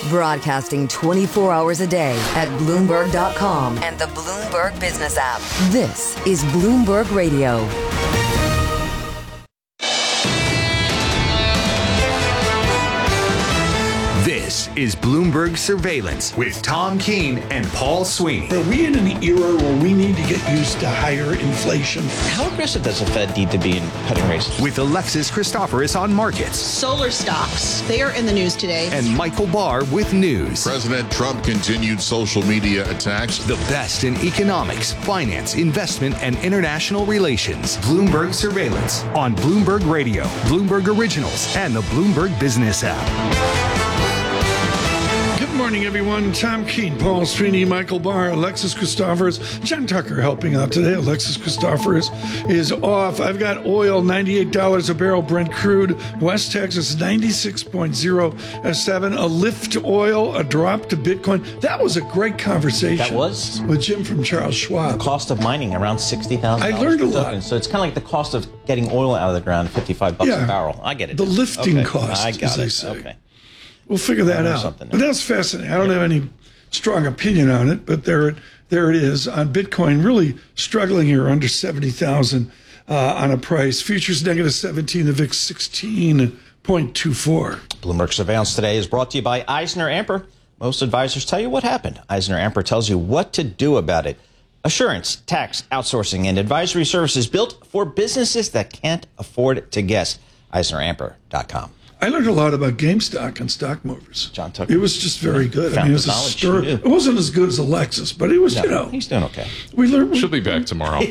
Broadcasting 24 hours a day at Bloomberg.com and the Bloomberg Business app. This is Bloomberg Radio. This is Bloomberg Surveillance with Tom Keene and Paul Sweeney. Are we in an era where we need to get used to higher inflation? How aggressive does the Fed need to be in cutting rates? With Alexis Christoforous on markets. Solar stocks, they are in the news today. And Michael Barr with news. President Trump continued social media attacks. The best in economics, finance, investment, and international relations. Bloomberg Surveillance on Bloomberg Radio, Bloomberg Originals, and the Bloomberg Business app. Good morning, everyone. Tom Keene, Paul Sweeney, Michael Barr, Alexis Christoforous, John Tucker helping out today. Alexis Christoforous is off. I've got oil, $98 a barrel, Brent crude, West Texas, 96.07. A lift to oil, a drop to Bitcoin. That was a great conversation. That was? With Jim from Charles Schwab. The cost of mining around $60,000. I learned a lot. So it's kind of like the cost of getting oil out of the ground, $55 a barrel. I get it. The lifting cost, I got as it. they say. Okay. We'll figure that out. But that's fascinating. I don't have any strong opinion on it, but there it is. On Bitcoin, really struggling here under 70,000 on a price. Futures negative 17, the VIX 16.24. Bloomberg Surveillance today is brought to you by EisnerAmper. Most advisors tell you what happened. EisnerAmper tells you what to do about it. Assurance, tax, outsourcing, and advisory services built for businesses that can't afford to guess. EisnerAmper.com. I learned a lot about GameStop and stock movers. John Tucker. It was just very good. I mean, it was a story. It wasn't as good as Alexis, but it was, he's doing okay. We learned. She'll be back tomorrow.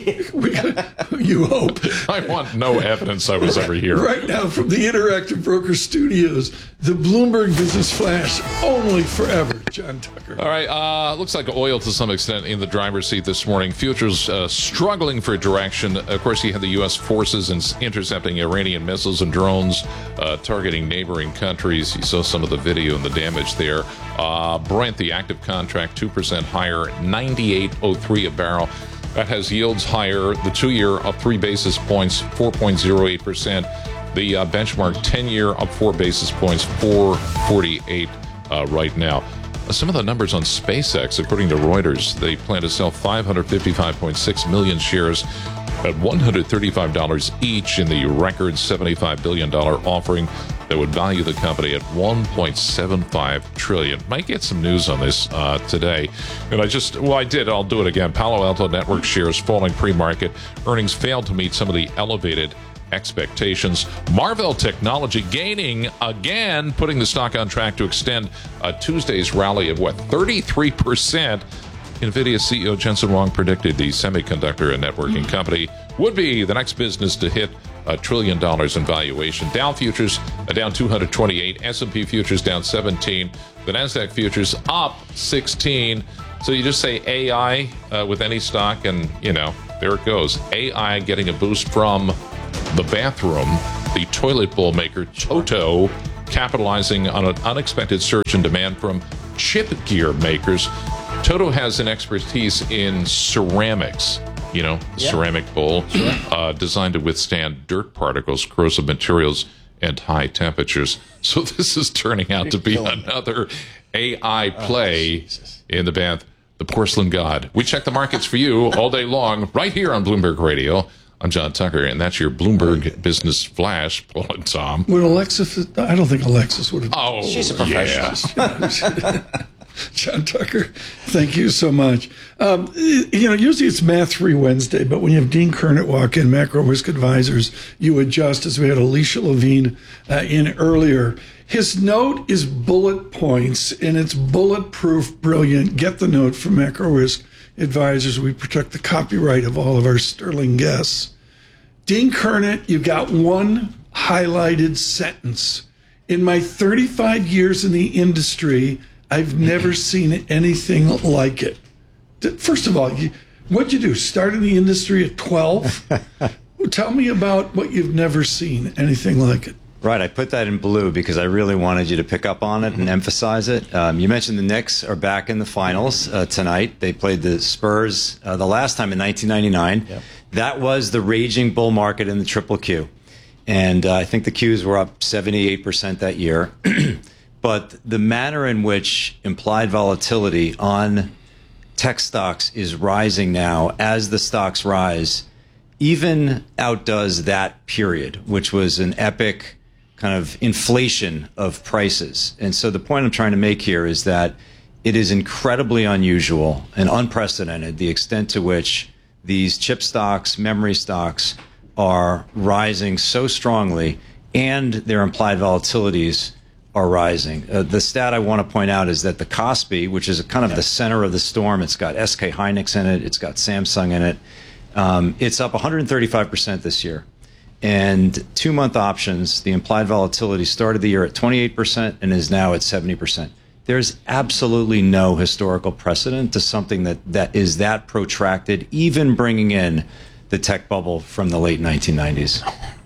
You hope. I want no evidence I was ever here. Right now, from the Interactive Broker Studios, the Bloomberg Business Flash, only forever. John Tucker. All right. Looks like oil to some extent in the driver's seat this morning. Futures struggling for direction. Of course, you had the U.S. forces intercepting Iranian missiles and drones targeting neighboring countries. You saw some of the video and the damage there. Brent, the active contract, 2% higher, 98.03 a barrel. That has yields higher. The 2-year up 3 basis points, 4.08%. The benchmark 10-year up 4 basis points, 4.48 right now. Some of the numbers on SpaceX, according to Reuters, they plan to sell 555.6 million shares at $135 each in the record $75 billion offering that would value the company at $1.75 trillion. Might get some news on this today. And I'll do it again. Palo Alto Networks shares falling pre-market. Earnings failed to meet some of the elevated expectations. Marvell Technology gaining again, putting the stock on track to extend Tuesday's rally of 33%. NVIDIA CEO Jensen Huang predicted the semiconductor and networking company would be the next business to hit $1 trillion in valuation. Dow futures down 228, S&P futures down 17, the NASDAQ futures up 16. So you just say AI with any stock, and there it goes. AI getting a boost from the bathroom. The toilet bowl maker Toto capitalizing on an unexpected surge in demand from chip gear makers. Toto has an expertise in ceramics, ceramic bowl designed to withstand dirt particles, corrosive materials, and high temperatures. So this is turning out to be another AI play in the bath. The porcelain god. We check the markets for you all day long, right here on Bloomberg Radio. I'm John Tucker, and that's your Bloomberg Business Flash, Paul and Tom. Would Alexis? I don't think Alexis would have. Oh, she's a professional. Yeah. John Tucker, thank you so much. Usually it's Math Free Wednesday, but when you have Dean Kernett walk in, Macro Risk Advisors, you adjust, as we had Alicia Levine in earlier. His note is bullet points, and it's bulletproof, brilliant. Get the note from Macro Risk Advisors. We protect the copyright of all of our sterling guests. Dean Kernett, you got one highlighted sentence. In my 35 years in the industry, I've never seen anything like it. First of all, what'd you do? Start in the industry at 12? Tell me about what you've never seen, anything like it. Right, I put that in blue because I really wanted you to pick up on it and emphasize it. You mentioned the Knicks are back in the finals tonight. They played the Spurs the last time in 1999. Yep. That was the raging bull market in the Triple Q. And I think the Qs were up 78% that year. but the manner in which implied volatility on tech stocks is rising now as the stocks rise even outdoes that period, which was an epic kind of inflation of prices. And so the point I'm trying to make here is that it is incredibly unusual and unprecedented the extent to which these chip stocks, memory stocks are rising so strongly and their implied volatilities are rising. The stat I want to point out is that the Kospi, which is kind of the center of the storm, it's got SK Hynix in it, it's got Samsung in it, it's up 135% this year. And 2-month options, the implied volatility started the year at 28% and is now at 70%. There's absolutely no historical precedent to something that is that protracted, even bringing in the tech bubble from the late 1990s.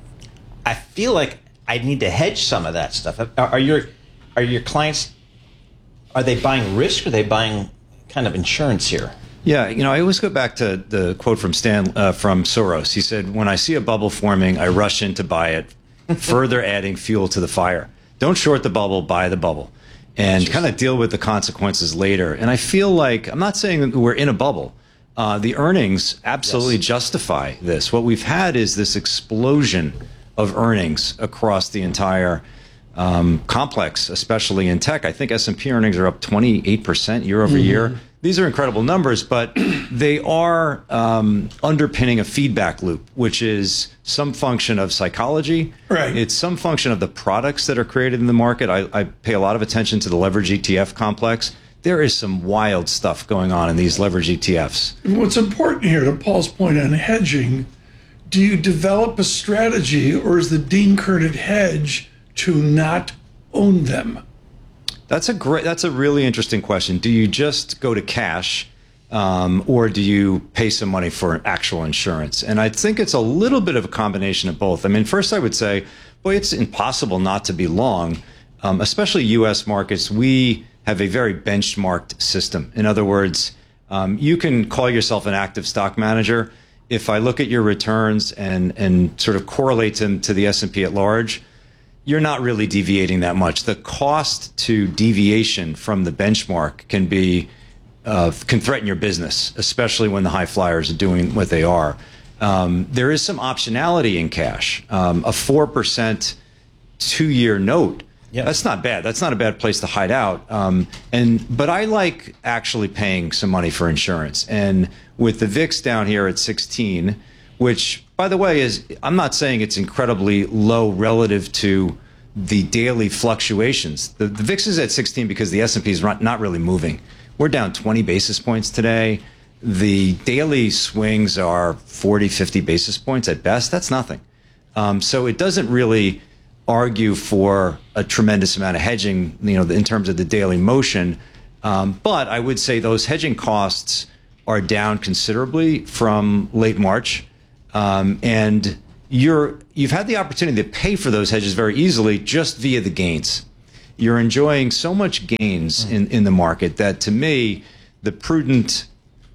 I feel like I need to hedge some of that stuff. Are your clients, are they buying risk or are they buying kind of insurance here? Yeah, I always go back to the quote from from Soros. He said, "When I see a bubble forming, I rush in to buy it, further adding fuel to the fire. Don't short the bubble, buy the bubble, and kind of deal with the consequences later." And I feel like, I'm not saying that we're in a bubble. The earnings absolutely justify this. What we've had is this explosion of earnings across the entire complex, especially in tech. I think S&P earnings are up 28% year over year. These are incredible numbers, but they are underpinning a feedback loop, which is some function of psychology. Right. It's some function of the products that are created in the market. I pay a lot of attention to the leverage ETF complex. There is some wild stuff going on in these leverage ETFs. And what's important here, to Paul's point on hedging, do you develop a strategy or is the Dean Kernet hedge to not own them? That's a really interesting question. Do you just go to cash or do you pay some money for actual insurance? And I think it's a little bit of a combination of both. I mean, first I would say, boy, it's impossible not to be long, especially U.S. markets. We have a very benchmarked system. In other words, you can call yourself an active stock manager. If I look at your returns and sort of correlate them to the S&P at large, you're not really deviating that much. The cost to deviation from the benchmark can threaten your business, especially when the high flyers are doing what they are. There is some optionality in cash. A 4% 2-year note, that's not bad. That's not a bad place to hide out. But I like actually paying some money for insurance. And with the VIX down here at 16, which, by the way, I'm not saying it's incredibly low relative to the daily fluctuations. The VIX is at 16 because the S&P is not really moving. We're down 20 basis points today. The daily swings are 40, 50 basis points at best. That's nothing. So it doesn't really argue for a tremendous amount of hedging, in terms of the daily motion. But I would say those hedging costs are down considerably from late March. And you've had the opportunity to pay for those hedges very easily just via the gains. You're enjoying so much gains in the market that, to me, the prudent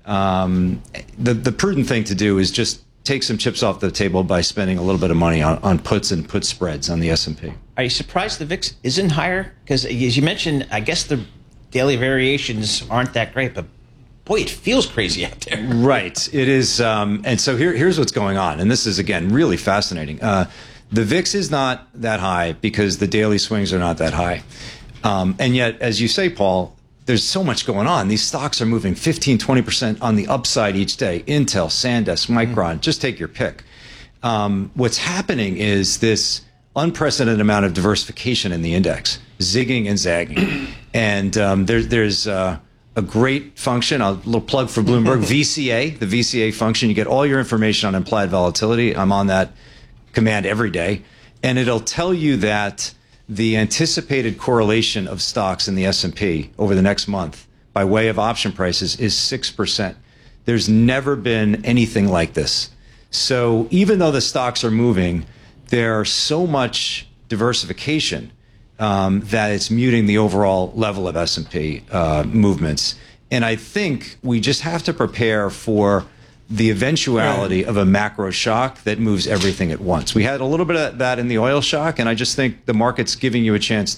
thing to do is just take some chips off the table by spending a little bit of money on puts and put spreads on the S&P. Are you surprised the VIX isn't higher? Because, as you mentioned, I guess the daily variations aren't that great, but boy, it feels crazy out there. Right. It is. And so here's what's going on. And this is, again, really fascinating. The VIX is not that high because the daily swings are not that high. And yet, as you say, Paul, there's so much going on. These stocks are moving 15, 20% on the upside each day. Intel, SanDisk, Micron, just take your pick. What's happening is this unprecedented amount of diversification in the index, zigging and zagging. And there's a great function, a little plug for Bloomberg, VCA, the VCA function. You get all your information on implied volatility. I'm on that command every day. And it'll tell you that the anticipated correlation of stocks in the S&P over the next month by way of option prices is 6%. There's never been anything like this. So even though the stocks are moving, there's so much diversification that it's muting the overall level of S&P movements. And I think we just have to prepare for the eventuality of a macro shock that moves everything at once. We had a little bit of that in the oil shock, and I just think the market's giving you a chance to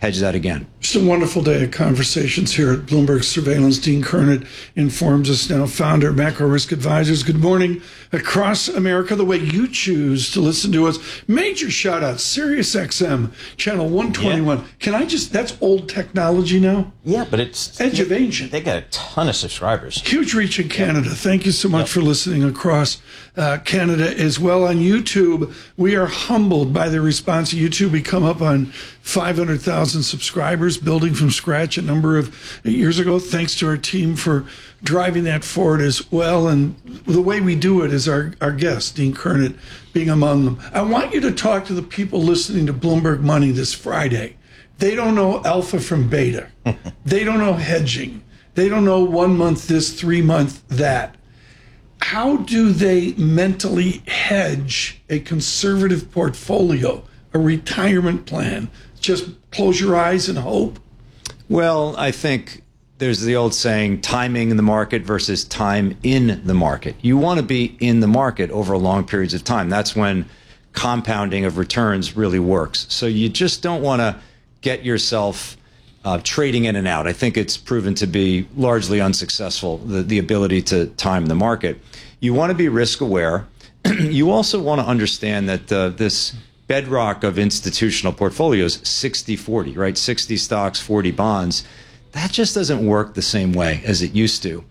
hedge that again. Just a wonderful day of conversations here at Bloomberg Surveillance. Dean Kernot informs us now, founder of Macro Risk Advisors. Good morning across America, the way you choose to listen to us. Major shout out, Sirius XM, channel 121. Yeah. Can I just, that's old technology now? Yeah, but it's edge of ancient. They got a ton of subscribers. Huge reach in Canada. Thank you so much for listening across Canada as well. On YouTube, we are humbled by the response of YouTube. We come up on 500,000 subscribers, building from scratch a number of years ago. Thanks to our team for driving that forward as well. And the way we do it is our guest, Dean Kernot, being among them. I want you to talk to the people listening to Bloomberg Money this Friday. They don't know alpha from beta. They don't know hedging. They don't know 1 month this, 3 month that. How do they mentally hedge a conservative portfolio, a retirement plan? Just close your eyes and hope? Well, I think there's the old saying, timing in the market versus time in the market. You want to be in the market over long periods of time. That's when compounding of returns really works. So you just don't want to get yourself trading in and out. I think it's proven to be largely unsuccessful, the ability to time the market. You want to be risk aware. You also want to understand that this bedrock of institutional portfolios, 60-40, right? 60 stocks, 40 bonds. That just doesn't work the same way as it used to.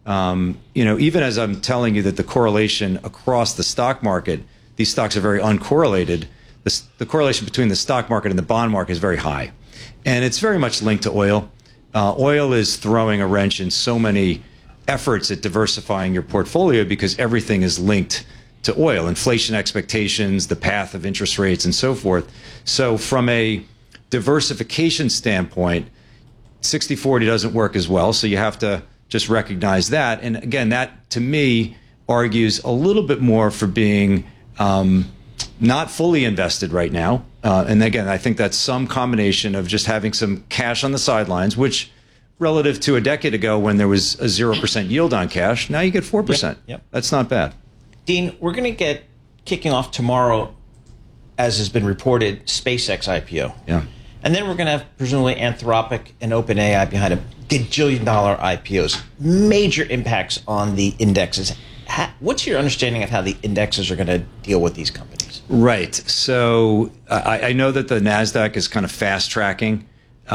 Even as I'm telling you that the correlation across the stock market, these stocks are very uncorrelated. The correlation between the stock market and the bond market is very high. And it's very much linked to oil. Oil is throwing a wrench in so many efforts at diversifying your portfolio because everything is linked to oil, inflation expectations, the path of interest rates, and so forth. So from a diversification standpoint, 60-40 doesn't work as well. So you have to just recognize that. And again, that to me argues a little bit more for being not fully invested right now. And again, I think that's some combination of just having some cash on the sidelines, which relative to a decade ago when there was a 0% yield on cash, now you get 4%. Yep. That's not bad. Dean, we're going to get kicking off tomorrow, as has been reported, SpaceX IPO. Yeah. And then we're going to have presumably Anthropic and OpenAI behind a gajillion-dollar IPOs. Major impacts on the indexes. What's your understanding of how the indexes are going to deal with these companies? Right. So I know that the NASDAQ is kind of fast-tracking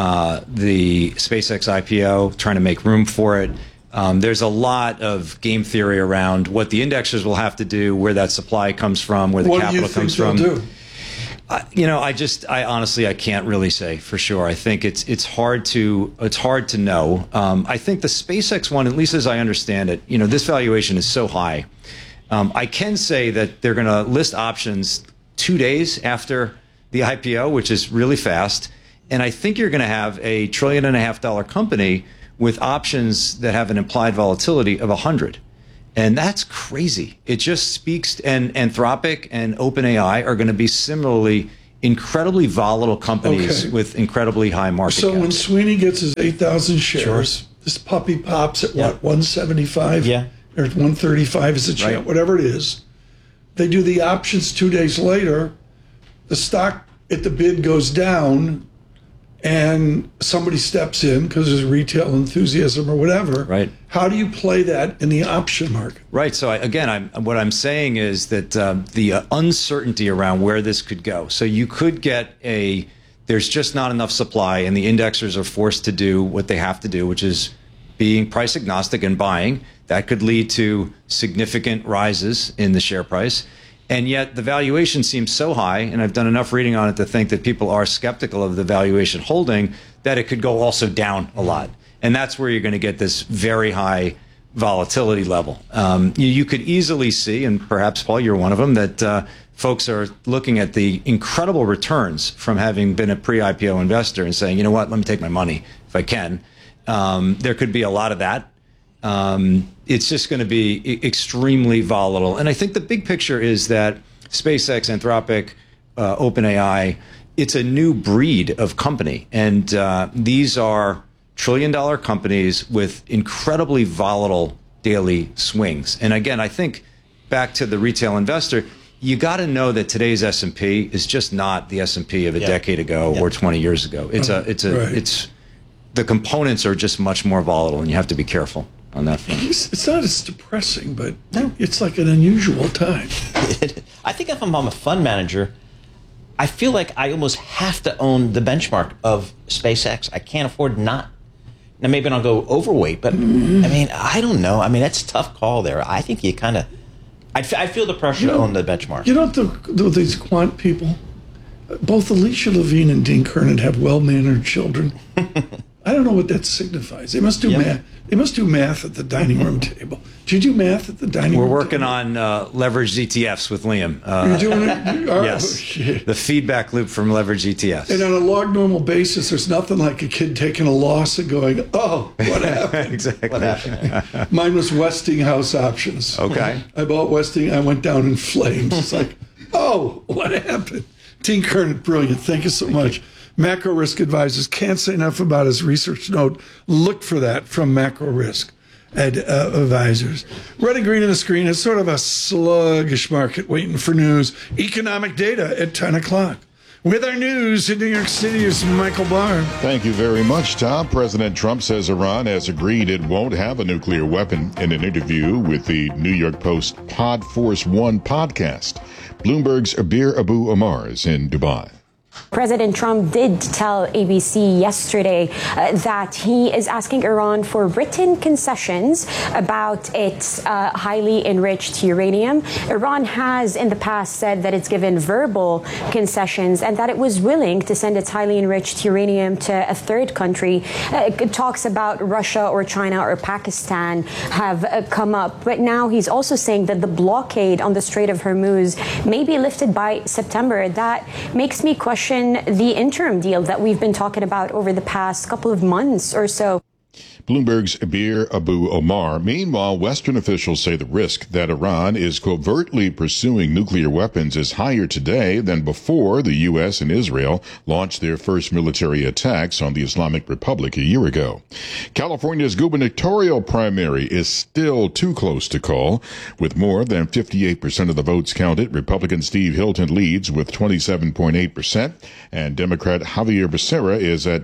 the SpaceX IPO, trying to make room for it. There's a lot of game theory around what the indexers will have to do, where that supply comes from, where the capital comes from. What do you think they'll do? I honestly can't really say for sure. I think it's hard to know. I think the SpaceX one, at least as I understand it, this valuation is so high. I can say that they're going to list options 2 days after the IPO, which is really fast. And I think you're going to have a $1.5 trillion company with options that have an implied volatility of 100. And that's crazy. It just speaks, and Anthropic and OpenAI are going to be similarly incredibly volatile companies with incredibly high market caps. When Sweeney gets his 8,000 shares, this puppy pops at what, 175? Yeah. Or 135 is a chance, whatever it is. They do the options 2 days later. The stock at the bid goes down, and somebody steps in because there's retail enthusiasm or whatever. Right. How do you play that in the option market? Right. So what I'm saying is that the uncertainty around where this could go. So you could get there's just not enough supply, and the indexers are forced to do what they have to do, which is being price agnostic and buying. That could lead to significant rises in the share price. And yet the valuation seems so high, and I've done enough reading on it to think that people are skeptical of the valuation holding, that it could go also down a lot. And that's where you're going to get this very high volatility level. You could easily see, and perhaps, Paul, you're one of them, that folks are looking at the incredible returns from having been a pre-IPO investor and saying, you know what, let me take my money if I can. There could be a lot of that. It's just going to be extremely volatile. And I think the big picture is that SpaceX, Anthropic, OpenAI, it's a new breed of company. And these are trillion-dollar companies with incredibly volatile daily swings. And again, I think back to the retail investor, you got to know that today's S&P is just not the S&P of a decade ago or 20 years ago. It's the components are just much more volatile, and you have to be careful on that front. It's not as depressing, but it's like an unusual time. I think if I'm a fund manager, I feel like I almost have to own the benchmark of SpaceX. I can't afford not. Now, maybe I'll go overweight, but I mean, I don't know. I mean, that's a tough call there. I think you kind of, I feel the pressure to own the benchmark. You know, these quant people, both Alicia Levine and Dean Kernan have well-mannered children. I don't know what that signifies. They must do math. They must do math at the dining room table. Did you do math at the dining room table? We're working on leveraged ETFs with Liam. You're doing it? Yes. The feedback loop from leveraged ETFs. And on a log normal basis, there's nothing like a kid taking a loss and going, oh, what happened? Exactly. What happened? Mine was Westinghouse options. Okay. I bought Westinghouse. I went down in flames. It's like, oh, what happened? Dean Kernan, brilliant. Thank you so much. Macro Risk Advisors, can't say enough about his research note. Look for that from Macro Risk Advisors. Red and green on the screen is sort of a sluggish market waiting for news. Economic data at 10 o'clock. With our news in New York City is Michael Barr. Thank you very much, Tom. President Trump says Iran has agreed it won't have a nuclear weapon in an interview with the New York Post Pod Force One podcast. Bloomberg's Abir Abu Omar is in Dubai. President Trump did tell ABC yesterday that he is asking Iran for written concessions about its highly enriched uranium. Iran has in the past said that it's given verbal concessions and that it was willing to send its highly enriched uranium to a third country. Talks about Russia or China or Pakistan have come up. But now he's also saying that the blockade on the Strait of Hormuz may be lifted by September. That makes me question the interim deal that we've been talking about over the past couple of months or so. Bloomberg's Abir Abu Omar. Meanwhile, Western officials say the risk that Iran is covertly pursuing nuclear weapons is higher today than before the U.S. and Israel launched their first military attacks on the Islamic Republic a year ago. California's gubernatorial primary is still too close to call. With more than 58% of the votes counted, Republican Steve Hilton leads with 27.8%, and Democrat Javier Becerra is at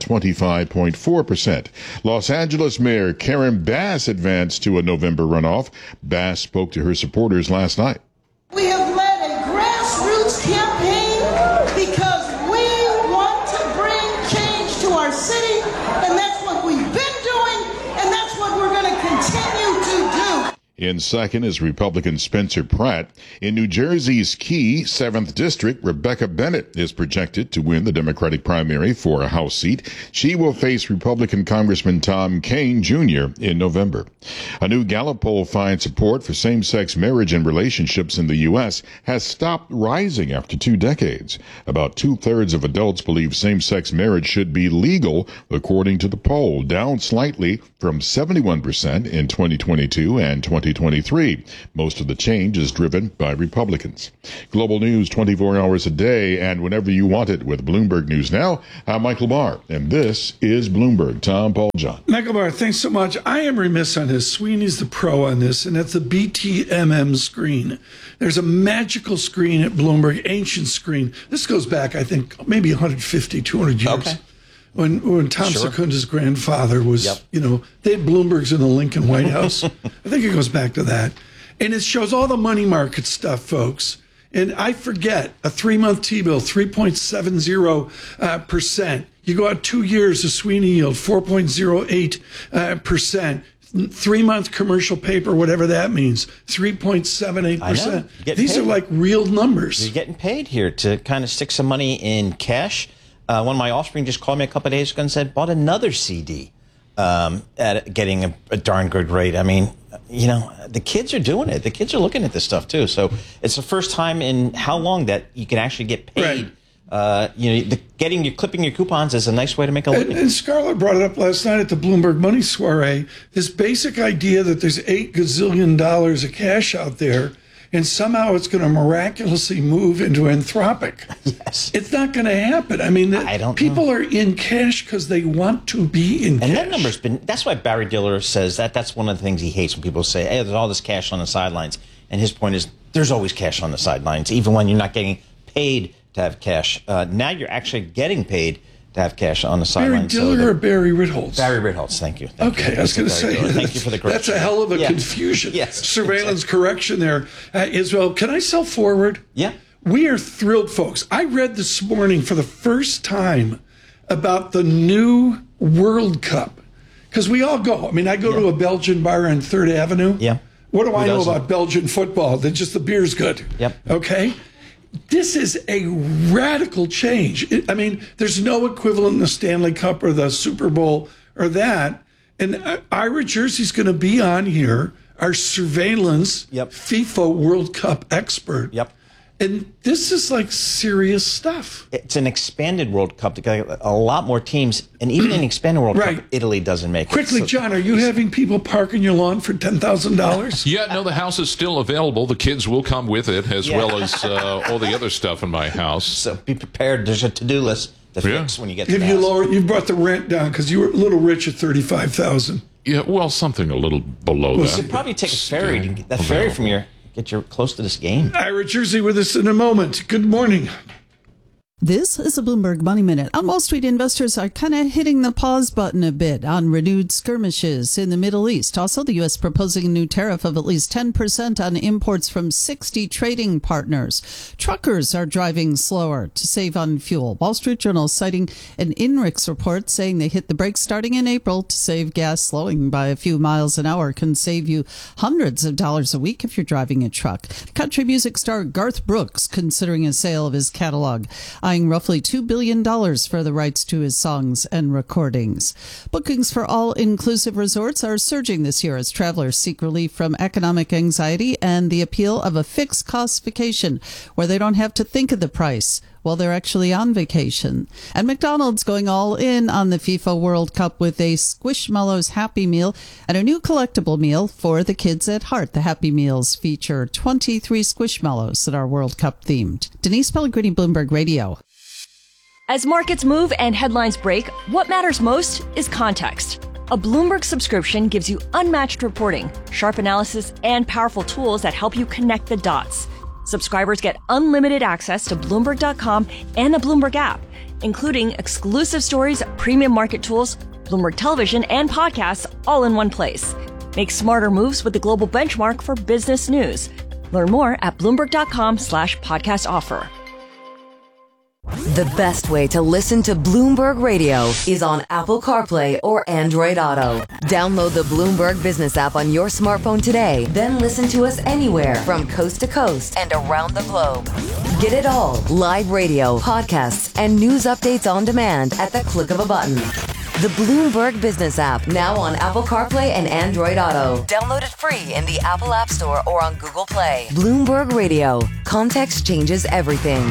25.4%. Los Angeles Mayor Karen Bass advanced to a November runoff. Bass spoke to her supporters last night. We have led a grassroots campaign because we want to bring change to our city, and that's what we've been doing, and that's what we're going to continue to do. In second is Republican Spencer Pratt. In New Jersey's key 7th District, Rebecca Bennett is projected to win the Democratic primary for a House seat. She will face Republican Congressman Tom Kean Jr. in November. A new Gallup poll finds support for same-sex marriage and relationships in the U.S. has stopped rising after 2 decades. About 2/3 of adults believe same-sex marriage should be legal, according to the poll, down slightly from 71% in 2022 and 2023. Most of the change is driven by Republicans. Global news 24 hours a day and whenever you want it with Bloomberg News Now. I'm Michael Barr, and this is Bloomberg. Tom Paul John. Michael Barr, thanks so much. I am remiss on this. Sweeney's the pro on this, and that's the BTMM screen. There's a magical screen at Bloomberg, ancient screen. This goes back, I think, maybe 150, 200 years. Okay. When Tom Secunda's grandfather was, they had Bloombergs in the Lincoln White House. I think it goes back to that. And it shows all the money market stuff, folks. And I forget, a 3-month T-bill, 3.70%. You go out 2 years, the Sweeney yield, 4.08%. 3-month commercial paper, whatever that means, 3.78%. These are like real numbers. You're getting paid here to kind of stick some money in cash. One of my offspring just called me a couple of days ago and said, bought another CD at getting a darn good rate. I mean, the kids are doing it. The kids are looking at this stuff, too. So it's the first time in how long that you can actually get paid. Right. Clipping your coupons is a nice way to make a living. And Scarlett brought it up last night at the Bloomberg Money Soiree. This basic idea that there's $8 gazillion of cash out there, and somehow it's going to miraculously move into Anthropic. Yes. It's not going to happen. I mean, people are in cash because they want to be in cash. And that number's that's why Barry Diller says that's one of the things he hates when people say, hey, there's all this cash on the sidelines. And his point is, there's always cash on the sidelines, even when you're not getting paid to have cash. Now you're actually getting paid to have cash on the sidelines. Barry Diller or Barry Ritholtz? Barry Ritholtz, thank you. Okay, I was going to say, thank you for the correction. That's a hell of a confusion. Yes. Surveillance correction there. Israel, can I sell forward? Yeah. We are thrilled, folks. I read this morning for the first time about the new World Cup. Because we all go. I mean, I go to a Belgian bar on 3rd Avenue. Yeah. What do I know about Belgian football? That just the beer's good. Yep. Okay? This is a radical change. I mean, there's no equivalent in the Stanley Cup or the Super Bowl or that. And Ira Jersey's going to be on here, our surveillance FIFA World Cup expert. Yep. And this is like serious stuff. It's an expanded World Cup. They got a lot more teams. And even in expanded World Cup, Italy doesn't make it. Quickly, John, are you having people park in your lawn for $10,000? Yeah, no, the house is still available. The kids will come with it, as well as all the other stuff in my house. So be prepared. There's a to-do list to fix when you get to the house. You brought the rent down because you were a little rich at $35,000. Yeah, well, something a little below that. You should probably take a ferry to get that ferry from your... Get you close to this game. Ira Jersey with us in a moment. Good morning. This is a Bloomberg Money Minute. On Wall Street, investors are kind of hitting the pause button a bit on renewed skirmishes in the Middle East. Also, the U.S. proposing a new tariff of at least 10% on imports from 60 trading partners. Truckers are driving slower to save on fuel. Wall Street Journal citing an INRIX report saying they hit the brakes starting in April to save gas. Slowing by a few miles an hour can save you hundreds of dollars a week if you're driving a truck. Country music star Garth Brooks considering a sale of his catalog, eyeing roughly $2 billion for the rights to his songs and recordings. Bookings for all-inclusive resorts are surging this year as travelers seek relief from economic anxiety and the appeal of a fixed-cost vacation where they don't have to think of the price while they're actually on vacation. And McDonald's going all in on the FIFA World Cup with a Squishmallows Happy Meal and a new collectible meal for the kids at heart. The Happy Meals feature 23 Squishmallows that are World Cup themed. Denise Pellegrini, Bloomberg Radio. As markets move and headlines break, what matters most is context. A Bloomberg subscription gives you unmatched reporting, sharp analysis, and powerful tools that help you connect the dots. Subscribers get unlimited access to Bloomberg.com and the Bloomberg app, including exclusive stories, premium market tools, Bloomberg Television, and podcasts all in one place. Make smarter moves with the global benchmark for business news. Learn more at Bloomberg.com/podcast offer. The best way to listen to Bloomberg Radio is on Apple CarPlay or Android Auto. Download the Bloomberg Business app on your smartphone today, then listen to us anywhere from coast to coast and around the globe. Get it all, live radio, podcasts, and news updates on demand at the click of a button. The Bloomberg Business app, now on Apple CarPlay and Android Auto. Download it free in the Apple App Store or on Google Play. Bloomberg Radio. Context changes everything.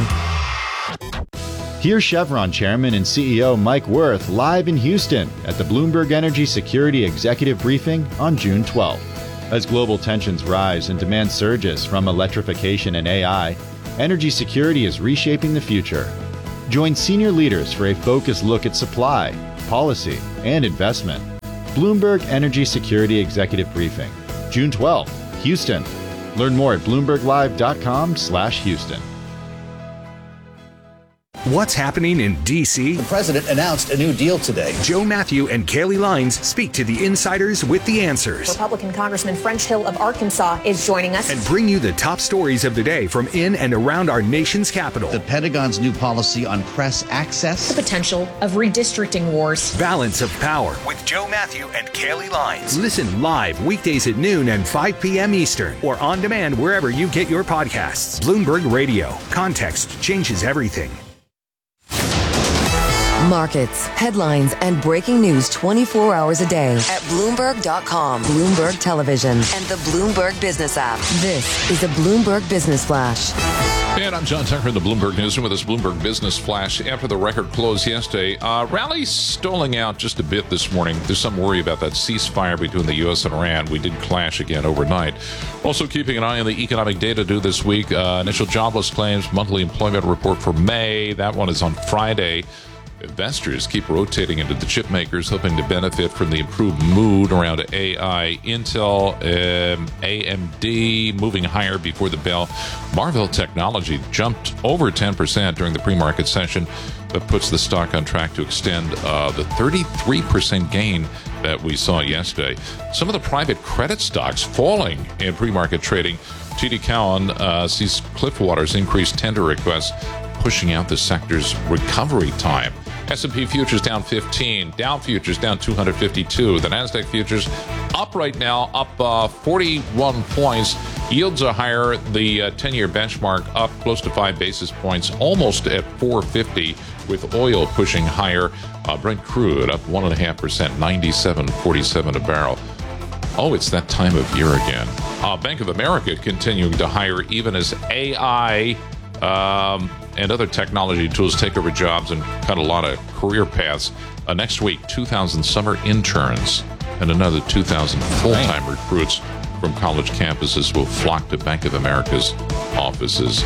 Here's Chevron Chairman and CEO Mike Wirth live in Houston at the Bloomberg Energy Security Executive Briefing on June 12th. As global tensions rise and demand surges from electrification and AI, energy security is reshaping the future. Join senior leaders for a focused look at supply, policy, and investment. Bloomberg Energy Security Executive Briefing, June 12th, Houston. Learn more at BloombergLive.com/Houston. What's happening in D.C.? The president announced a new deal today. Joe Matthew and Kaylee Lines speak to the insiders with the answers. Republican Congressman French Hill of Arkansas is joining us. And bring you the top stories of the day from in and around our nation's capital. The Pentagon's new policy on press access. The potential of redistricting wars. Balance of Power with Joe Matthew and Kaylee Lines. Listen live weekdays at noon and 5 p.m. Eastern or on demand wherever you get your podcasts. Bloomberg Radio. Context changes everything. Markets, headlines, and breaking news 24 hours a day at Bloomberg.com, Bloomberg Television, and the Bloomberg Business app. This is a Bloomberg Business Flash. And I'm John Tucker in the Bloomberg Newsroom with this Bloomberg Business Flash. After the record close yesterday, rallies stalling out just a bit this morning. There's some worry about that ceasefire between the U.S. and Iran. We did clash again overnight. Also keeping an eye on the economic data due this week. Initial jobless claims, monthly employment report for May. That one is on Friday. Investors keep rotating into the chip makers, hoping to benefit from the improved mood around AI. Intel, AMD moving higher before the bell. Marvell Technology jumped over 10% during the pre-market session. That puts the stock on track to extend the 33% gain that we saw yesterday. Some of the private credit stocks falling in pre-market trading. TD Cowen sees Cliffwater's increased tender requests, pushing out the sector's recovery time. S&P futures down 15. Dow futures down 252. The NASDAQ futures up right now, up 41 points. Yields are higher. The 10-year benchmark up close to 5 basis points, almost at 450, with oil pushing higher. Brent crude up 1.5%, 97.47 a barrel. Oh, it's that time of year again. Bank of America continuing to hire even as AI and other technology tools take over jobs and cut a lot of career paths. Next week, 2,000 summer interns and another 2,000 full-time recruits from college campuses will flock to Bank of America's offices.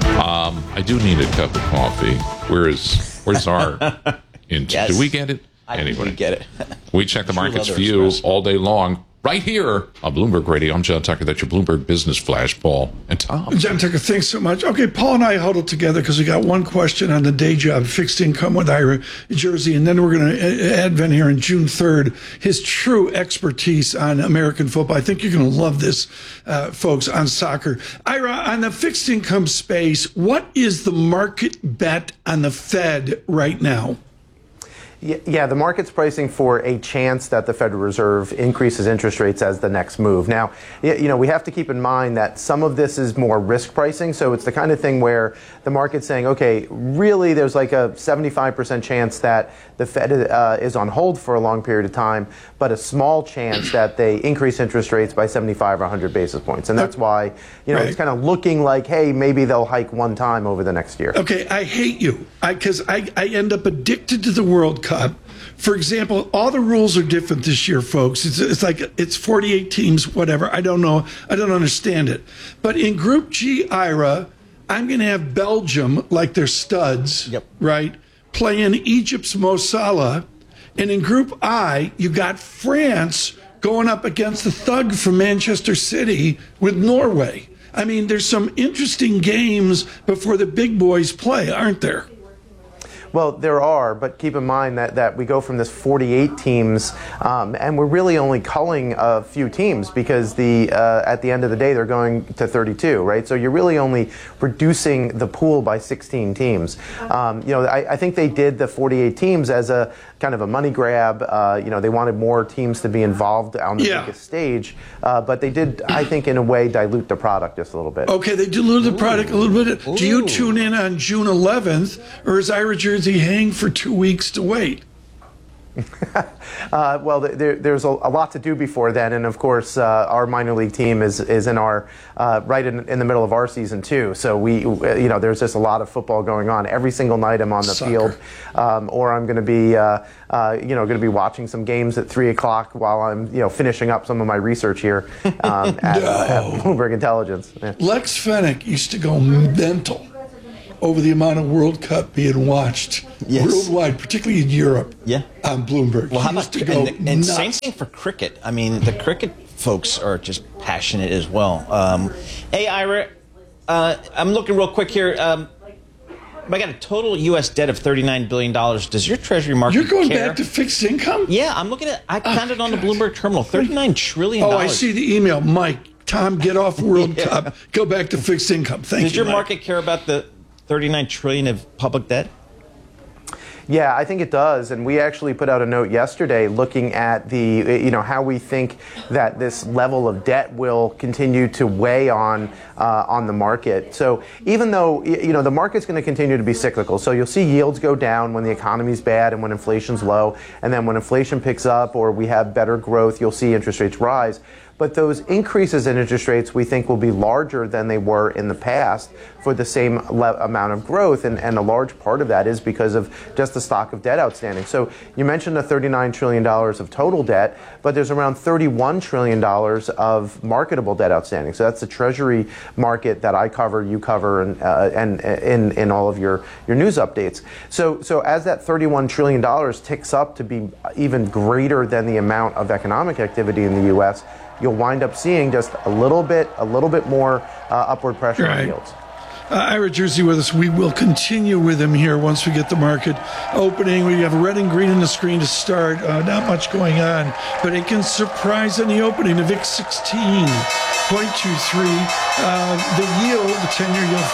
I do need a cup of coffee. Where's our... Yes. Do we get it? Anyway, we get it. We check the markets for you all day long, right here on Bloomberg Radio. I'm John Tucker. That's your Bloomberg Business Flash. Paul and Tom. John Tucker, thanks so much. Okay, Paul and I huddled together because we got one question on the day job, fixed income with Ira Jersey, and then we're going to add Ben here on June 3rd, his true expertise on American football. I think you're going to love this, folks, on soccer. Ira, on the fixed income space, what is the market bet on the Fed right now? Yeah, the market's pricing for a chance that the Federal Reserve increases interest rates as the next move. Now, we have to keep in mind that some of this is more risk pricing. So it's the kind of thing where the market's saying, okay, really there's like a 75% chance that the Fed is on hold for a long period of time, but a small chance that they increase interest rates by 75 or 100 basis points. And that's why, it's kind of looking like, hey, maybe they'll hike one time over the next year. Okay, I hate you because I end up addicted to the World Cup. For example, all the rules are different this year, folks. It's like it's 48 teams, whatever. I don't know. I don't understand it. But in Group G, Ira, I'm going to have Belgium, like they're studs, right, playing Egypt's Mo Salah. And in Group I, you got France going up against the thug from Manchester City with Norway. I mean, there's some interesting games before the big boys play, aren't there? Well, there are, but keep in mind that we go from this 48 teams, and we're really only culling a few teams because at the end of the day, they're going to 32, right? So you're really only reducing the pool by 16 teams. I think they did the 48 teams as a kind of a money grab. They wanted more teams to be involved on the biggest stage, but they did, I think, in a way, dilute the product just a little bit. Okay, they diluted the product a little bit. Do you tune in on June 11th, or is Ira Jersey hang for 2 weeks to wait? Well, there's a lot to do before then, and of course, our minor league team is in our right in the middle of our season too. So there's just a lot of football going on every single night. I'm on the field, or I'm going to be going to be watching some games at 3:00 while I'm finishing up some of my research here at Bloomberg Intelligence. Yeah. Lex Fennick used to go mental over the amount of World Cup being watched worldwide, particularly in Europe, on Bloomberg. Well, how about and same thing for cricket? I mean, the cricket folks are just passionate as well. Hey, Ira, I'm looking real quick here. I got a total U.S. debt of $39 billion. Does your Treasury market You're going back to fixed income? Yeah, I'm looking at I counted on the Bloomberg terminal, $39 trillion. Oh, I see the email. Mike, Tom, get off World Cup. Go back to fixed income. Thank you, Does your Mike. market care about the $39 trillion of public debt? Yeah, I think it does. And we actually put out a note yesterday looking at the, how we think that this level of debt will continue to weigh on the market. So even though, the market's going to continue to be cyclical. So you'll see yields go down when the economy's bad and when inflation's low. And then when inflation picks up or we have better growth, you'll see interest rates rise. But those increases in interest rates we think will be larger than they were in the past for the same amount of growth. And a large part of that is because of just the stock of debt outstanding. So you mentioned the $39 trillion of total debt, but there's around $31 trillion of marketable debt outstanding. So that's the Treasury market that I cover, you cover, and in all of your news updates. So as that $31 trillion ticks up to be even greater than the amount of economic activity in the U.S., you'll wind up seeing just a little bit more upward pressure on yields. Ira Jersey with us. We will continue with him here once we get the market opening. We have red and green on the screen to start. Not much going on, but it can surprise in the opening. The VIX 16.23. The yield, the 10-year yield,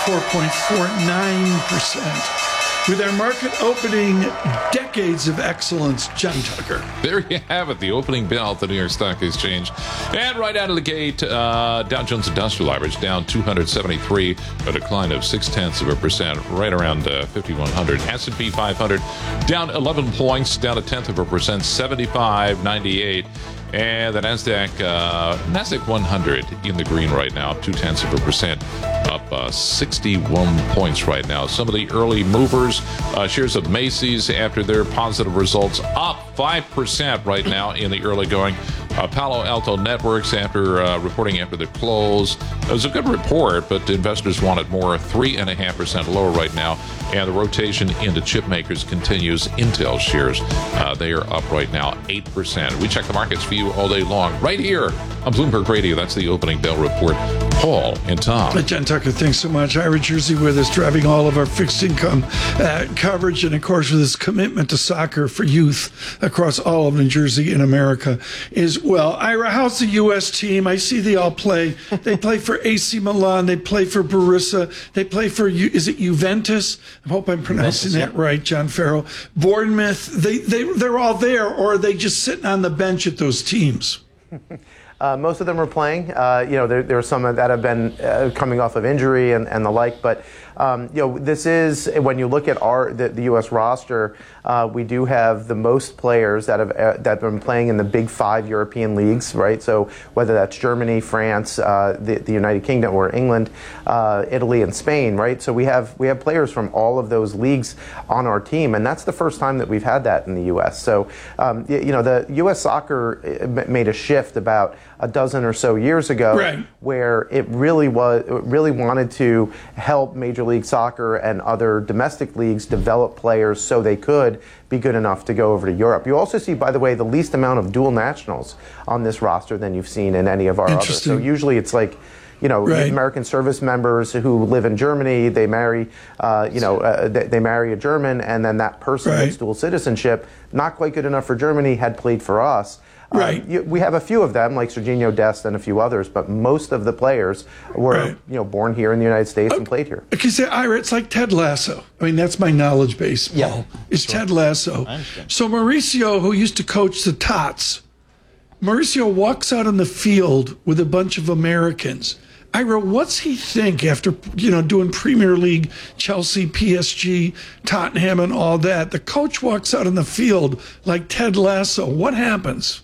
4.49%. With our market opening, decades of excellence, John Tucker. There you have it, the opening bell at the New York Stock Exchange. And right out of the gate, Dow Jones Industrial Average down 273, a decline of 0.6%, right around 5,100. S&P 500 down 11 points, down 0.1%, 75.98. And the NASDAQ 100 in the green right now, 0.2%, up 61 points right now. Some of the early movers, shares of Macy's after their positive results, up 5% right now in the early going. Palo Alto Networks reporting after the close. It was a good report, but investors wanted more, 3.5% lower right now. And the rotation into chip makers continues. Intel shares, they are up right now 8%. We check the markets for you all day long right here on Bloomberg Radio. That's the opening bell report. Paul and Tom. John Tucker, thanks so much. Ira Jersey with us, driving all of our fixed income coverage, and of course with his commitment to soccer for youth across all of New Jersey and America as well. Ira, how's the U.S. team? I see they all play. They play for AC Milan. They play for Borussia. They play for, is it Juventus? I hope I'm pronouncing that right, John Farrell. Bournemouth. They're all there, or are they just sitting on the bench at those teams? Most of them are playing. There are some that have been coming off of injury and the like. But this is, when you look at the U.S. roster, we do have the most players that have been playing in the big 5 European leagues, right? So whether that's Germany, France, the United Kingdom, or England, Italy, and Spain, right? So we have players from all of those leagues on our team, and that's the first time that we've had that in the U.S. So the U.S. soccer made a shift about a dozen or so years ago, right, where it really wanted to help Major League Soccer and other domestic leagues develop players so they could be good enough to go over to Europe. You also see, by the way, the least amount of dual nationals on this roster than you've seen in any of our others. So usually it's like, right, American service members who live in Germany, they marry, they marry a German, and then that person gets dual citizenship. Not quite good enough for Germany, had played for us. Right. We have a few of them, like Serginho Dest and a few others, but most of the players were, born here in the United States and played here. Okay, so Ira, it's like Ted Lasso. I mean, that's my knowledge base, Paul. Yeah, it's Ted Lasso. So Mauricio, who used to coach the Tots, Mauricio walks out on the field with a bunch of Americans. Ira, what's he think after, doing Premier League, Chelsea, PSG, Tottenham, and all that? The coach walks out on the field like Ted Lasso. What happens?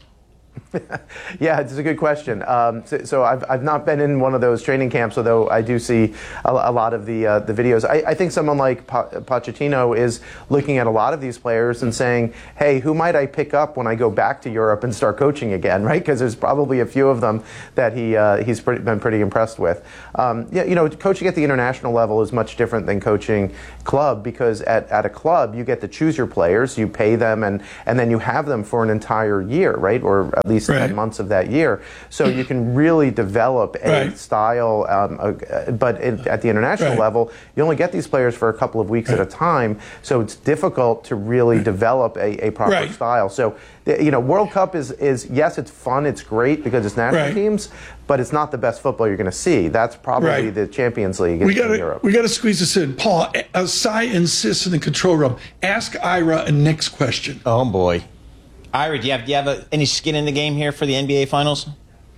Yeah, it's a good question. So I've not been in one of those training camps, although I do see a lot of the videos. I think someone like Pochettino is looking at a lot of these players and saying, hey, who might I pick up when I go back to Europe and start coaching again, right? Because there's probably a few of them that he's been pretty impressed with. Coaching at the international level is much different than coaching club, because at a club, you get to choose your players, you pay them, and then you have them for an entire year, right? Or at least 10 months of that year. So you can really develop a style, but at the international level, you only get these players for a couple of weeks at a time, so it's difficult to really develop a proper style. So, World Cup is, yes, it's fun, it's great because it's national teams, but it's not the best football you're going to see. That's probably the Champions League in Europe. We got to squeeze this in. Paul, Cy insists in the control room. Ask Ira a next question. Oh, boy. Ira, do you have any skin in the game here for the NBA Finals?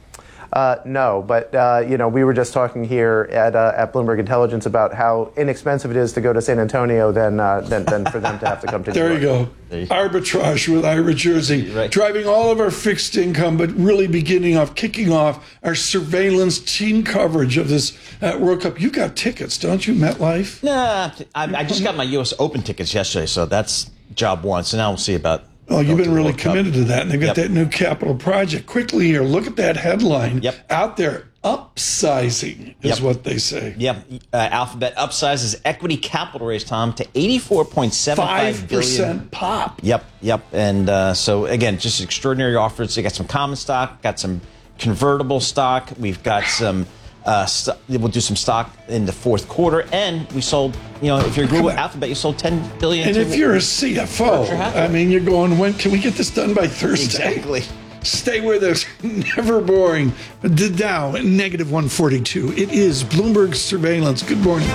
No, but we were just talking here at Bloomberg Intelligence about how inexpensive it is to go to San Antonio than for them to have to come to New York. There you go. Arbitrage with Ira Jersey, right. Driving all of our fixed income, but really kicking off our surveillance team coverage of this World Cup. You got tickets, don't you, MetLife? Nah, I just got my U.S. Open tickets yesterday, so that's job one. So now we'll see about. Oh, you've been really committed to that, and they've got that new capital project. Quickly here, look at that headline out there. Upsizing is what they say. Yep. Alphabet upsizes equity capital raise, Tom, to $84.75 billion. 5% pop. Yep. And so, again, just extraordinary offers. They got some common stock, got some convertible stock. We've got some, we'll do some stock in the fourth quarter. And we sold, if you're Google Alphabet, you sold $10 billion. And if you're a CFO, I mean, you're going, when can we get this done by Thursday? Exactly. Stay with us. Never boring. The Dow at negative 142. It is Bloomberg Surveillance. Good morning.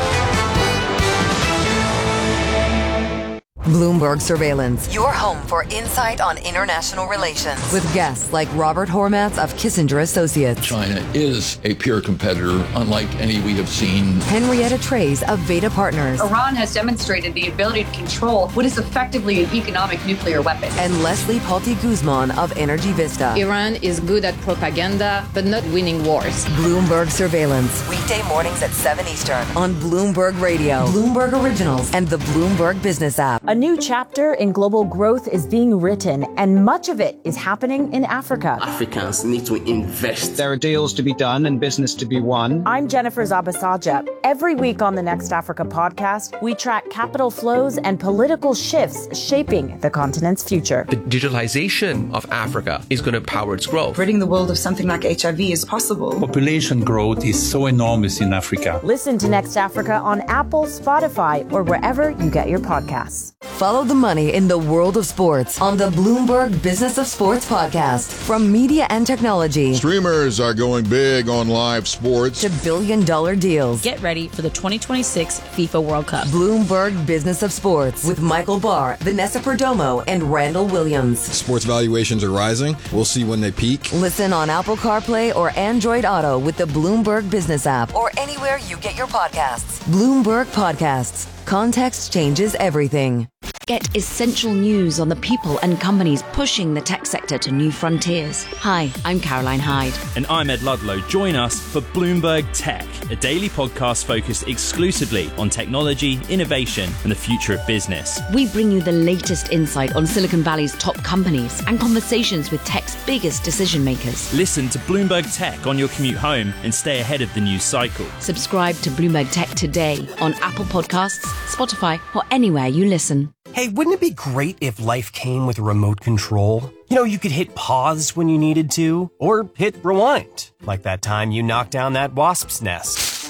Bloomberg Surveillance, your home for insight on international relations. With guests like Robert Hormats of Kissinger Associates. China is a peer competitor, unlike any we have seen. Henrietta Trey's of Veda Partners. Iran has demonstrated the ability to control what is effectively an economic nuclear weapon. And Leslie Palti Guzman of Energy Vista. Iran is good at propaganda, but not winning wars. Bloomberg Surveillance, weekday mornings at 7 Eastern on Bloomberg Radio, Bloomberg Originals, and the Bloomberg Business app. A new chapter in global growth is being written, and much of it is happening in Africa. Africans need to invest. There are deals to be done and business to be won. I'm Jennifer Zabasaja. Every week on the Next Africa podcast, we track capital flows and political shifts shaping the continent's future. The digitalization of Africa is going to power its growth. Ridding the world of something like HIV is possible. Population growth is so enormous in Africa. Listen to Next Africa on Apple, Spotify, or wherever you get your podcasts. Follow the money in the world of sports on the Bloomberg Business of Sports podcast. From media and technology. Streamers are going big on live sports. To billion-dollar deals. Get ready for the 2026 FIFA World Cup. Bloomberg Business of Sports with Michael Barr, Vanessa Perdomo, and Randall Williams. Sports valuations are rising. We'll see when they peak. Listen on Apple CarPlay or Android Auto with the Bloomberg Business app or anywhere you get your podcasts. Bloomberg Podcasts. Context changes everything. Get essential news on the people and companies pushing the tech sector to new frontiers. Hi, I'm Caroline Hyde. And I'm Ed Ludlow. Join us for Bloomberg Tech, a daily podcast focused exclusively on technology, innovation, and the future of business. We bring you the latest insight on Silicon Valley's top companies and conversations with tech's biggest decision makers. Listen to Bloomberg Tech on your commute home and stay ahead of the news cycle. Subscribe to Bloomberg Tech today on Apple Podcasts, Spotify, or anywhere you listen. Hey, wouldn't it be great if life came with a remote control? You could hit pause when you needed to, or hit rewind, like that time you knocked down that wasp's nest.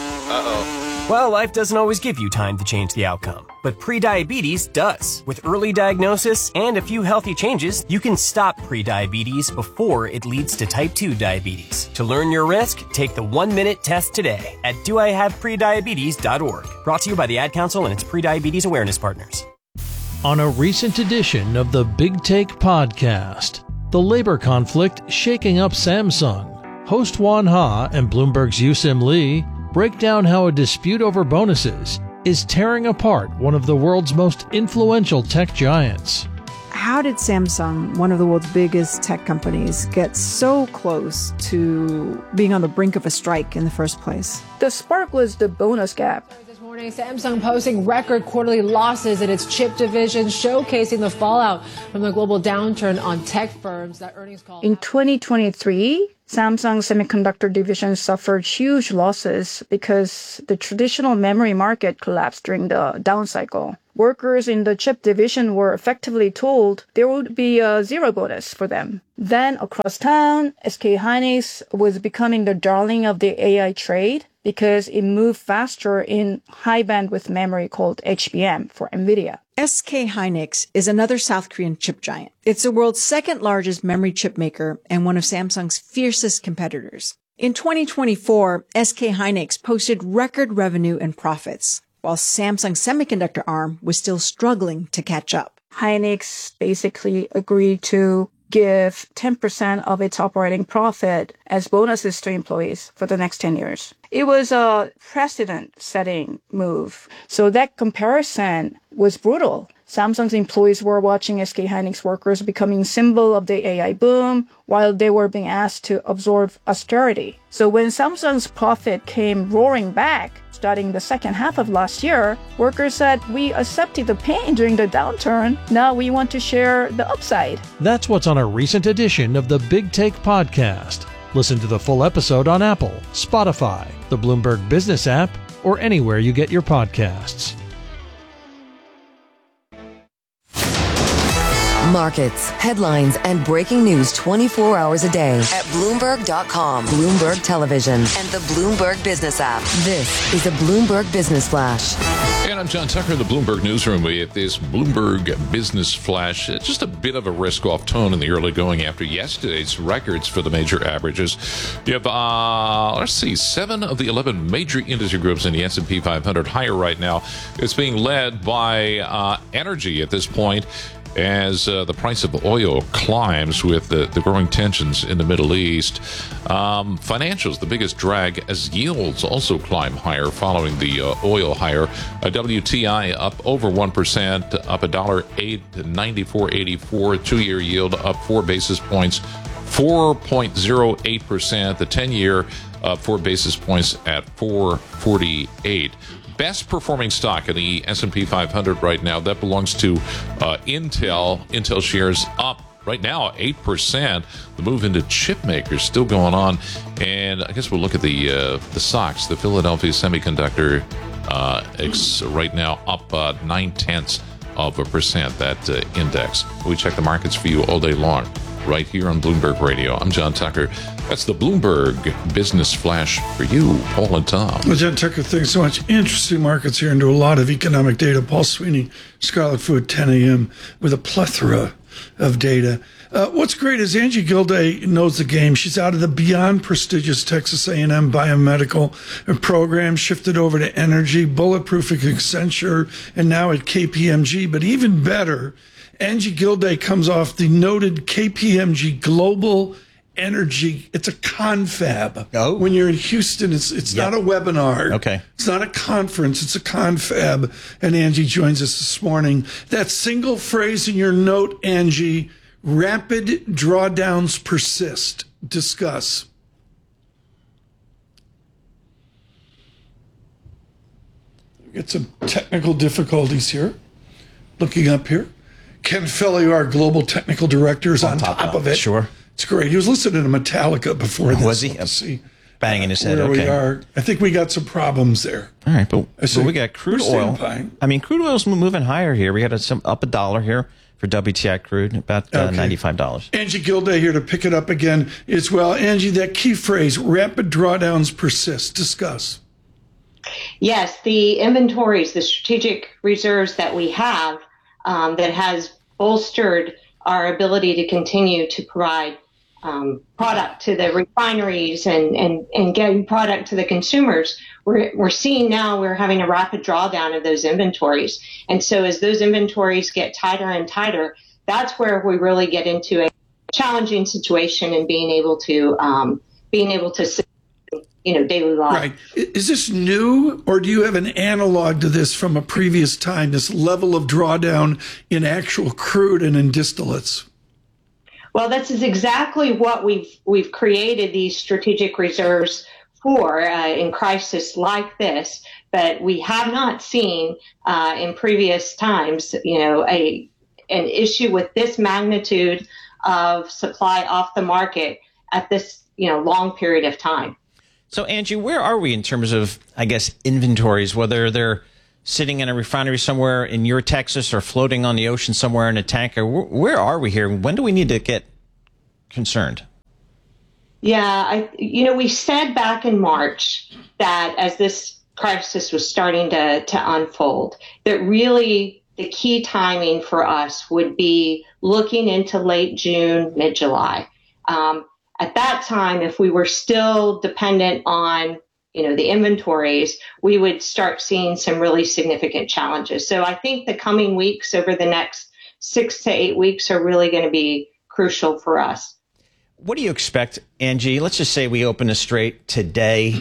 Uh-oh. Well, life doesn't always give you time to change the outcome, but prediabetes does. With early diagnosis and a few healthy changes, you can stop prediabetes before it leads to type 2 diabetes. To learn your risk, take the 1-minute test today at doihaveprediabetes.org. Brought to you by the Ad Council and its prediabetes awareness partners. On a recent edition of the Big Take podcast, the labor conflict shaking up Samsung. Host Juan Ha and Bloomberg's Yusim Lee break down how a dispute over bonuses is tearing apart one of the world's most influential tech giants. How did Samsung, one of the world's biggest tech companies, get so close to being on the brink of a strike in the first place? The spark was the bonus gap. Samsung posting record quarterly losses in its chip division, showcasing the fallout from the global downturn on tech firms. That earnings call. In 2023, Samsung's semiconductor division suffered huge losses because the traditional memory market collapsed during the down cycle. Workers in the chip division were effectively told there would be a zero bonus for them. Then across town, SK Hynix was becoming the darling of the AI trade because it moved faster in high bandwidth memory called HBM for NVIDIA. SK Hynix is another South Korean chip giant. It's the world's second largest memory chip maker and one of Samsung's fiercest competitors. In 2024, SK Hynix posted record revenue and profits, while Samsung's semiconductor arm was still struggling to catch up. Hynix basically agreed to give 10% of its operating profit as bonuses to employees for the next 10 years. It was a precedent-setting move. So that comparison was brutal. Samsung's employees were watching SK Hynix workers becoming symbol of the AI boom while they were being asked to absorb austerity. So when Samsung's profit came roaring back, starting the second half of last year, workers said, we accepted the pain during the downturn. Now we want to share the upside. That's what's on a recent edition of the Big Take podcast. Listen to the full episode on Apple, Spotify, the Bloomberg Business app, or anywhere you get your podcasts. Markets, headlines, and breaking news 24 hours a day at Bloomberg.com, Bloomberg Television, and the Bloomberg Business app. This is a Bloomberg Business Flash. And I'm John Tucker in the Bloomberg Newsroom with this Bloomberg Business Flash. Just a bit of a risk-off tone in the early going after yesterday's records for the major averages. You have, 7 of the 11 major industry groups in the S&P 500 higher right now. It's being led by energy at this point, as the price of oil climbs with the growing tensions in the Middle East. Financials, the biggest drag, as yields also climb higher following the oil higher. WTI up over 1%, up $1.08 to 94.84. Two-year yield up 4 basis points, 4.08%. The 10-year up 4 basis points at 4.48. Best performing stock in the S&P 500 right now, that belongs to Intel. Intel shares up right now 8%. The move into chip makers still going on. And I guess we'll look at the stocks. The Philadelphia Semiconductor right now up 0.9%, that index. We check the markets for you all day long right here on Bloomberg Radio. I'm John Tucker. That's the Bloomberg Business Flash for you, Paul and Tom. Well, John Tucker, thanks so much. Interesting markets here into a lot of economic data. Paul Sweeney, Scarlet Food, 10 a.m. with a plethora of data. What's great is Angie Gilday knows the game. She's out of the beyond prestigious Texas A&M biomedical program, shifted over to energy, bulletproof at Accenture, and now at KPMG. But even better, Angie Gilday comes off the noted KPMG Global Energy. It's a confab. Oh. When you're in Houston, it's not a webinar. Okay. It's not a conference. It's a confab. And Angie joins us this morning. That single phrase in your note, Angie, rapid drawdowns persist. Discuss. We get some technical difficulties here. Looking up here. Ken Fellier, our global technical director, is on top of it. Sure. It's great. He was listening to Metallica before this. Was he? Let's see banging his head. Where Okay. we are. I think we got some problems there. All right, but we got crude oil. Fine. I mean, crude oil's moving higher here. We got up $1 here for WTI crude, about $95. Angie Gilday here to pick it up again as well. Angie, that key phrase, rapid drawdowns persist. Discuss. Yes, the inventories, the strategic reserves that we have that has bolstered our ability to continue to provide product to the refineries and getting product to the consumers. We're seeing now we're having a rapid drawdown of those inventories. And so as those inventories get tighter and tighter, that's where we really get into a challenging situation in being able to daily life. Right. Is this new, or do you have an analog to this from a previous time, this level of drawdown in actual crude and in distillates? Well, this is exactly what we've created these strategic reserves for in crisis like this. But we have not seen in previous times, an issue with this magnitude of supply off the market at this, long period of time. So, Angie, where are we in terms of, I guess, inventories, whether they're sitting in a refinery somewhere in your Texas or floating on the ocean somewhere in a tanker? Where are we here? When do we need to get concerned? Yeah, we said back in March that as this crisis was starting to unfold, that really the key timing for us would be looking into late June, mid-July. At that time, if we were still dependent on, the inventories, we would start seeing some really significant challenges. So I think the coming weeks over the next 6 to 8 weeks are really going to be crucial for us. What do you expect, Angie? Let's just say we open a strait today.